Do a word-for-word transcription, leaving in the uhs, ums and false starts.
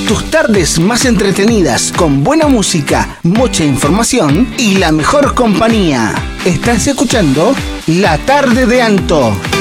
tus tardes más entretenidas con buena música, mucha información y la mejor compañía. Estás escuchando La Tarde de Anto.